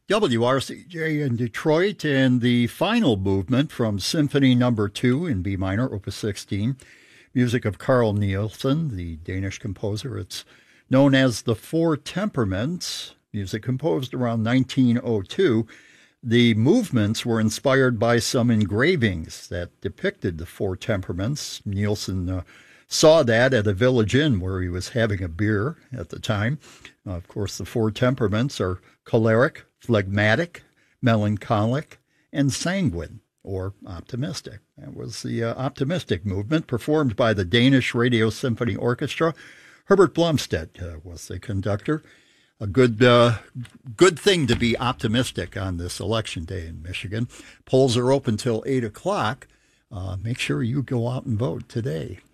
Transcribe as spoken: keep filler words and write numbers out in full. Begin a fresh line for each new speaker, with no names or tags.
W R C J in Detroit, and the final movement from Symphony Number Two in B minor, Opus sixteen, music of Carl Nielsen, the Danish composer. It's known as the Four Temperaments, music composed around nineteen oh two. The movements were inspired by some engravings that depicted the Four Temperaments. Nielsen uh, saw that at a village inn where he was having a beer at the time. Uh, of course, the Four Temperaments are choleric, phlegmatic, melancholic, and sanguine, or optimistic. That was the uh, optimistic movement performed by the Danish Radio Symphony Orchestra. Herbert Blomstedt uh, was the conductor. A good uh, good thing to be optimistic on this election day in Michigan. Polls are open till eight o'clock. Uh, make sure you go out and vote today.